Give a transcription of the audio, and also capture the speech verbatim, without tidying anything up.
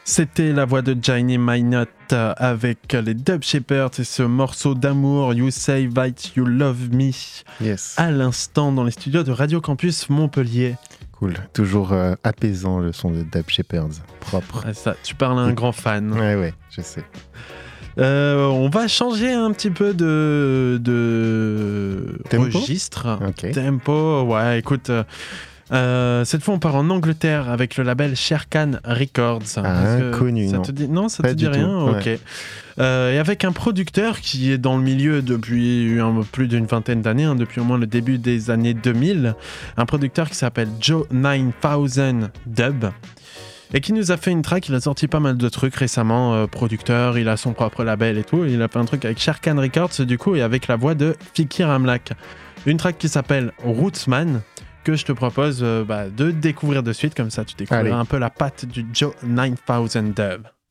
C'était la voix de Johnny Minot avec les Dub Shepherds et ce morceau d'amour You Say That You Love Me. Yes. À l'instant dans les studios de Radio Campus Montpellier. Cool, toujours euh, apaisant le son de Dub Shepherds, propre. Ah, ça, tu parles à un grand fan. Ouais, ouais, je sais. Euh, on va changer un petit peu de, de Tempo registre. Okay. Tempo, ouais, écoute. Euh, Euh, cette fois, on part en Angleterre avec le label Sherkan Records. Ah, connu, ça non. te dit... Non, ça Pas te dit du rien. tout, Ok. ouais. Euh, et avec un producteur qui est dans le milieu depuis un, plus d'une vingtaine d'années, hein, depuis au moins le début des années deux mille. Un producteur qui s'appelle Joe nine thousand Dub. Et qui nous a fait une track, il a sorti pas mal de trucs récemment, euh, producteur, il a son propre label et tout. Il a fait un truc avec Sherkan Records, du coup, et avec la voix de Fikir Amlak. Une track qui s'appelle Rootsman, que je te propose euh, bah, de découvrir de suite, comme ça tu découvriras un peu la patte du Joe nine thousand Dub.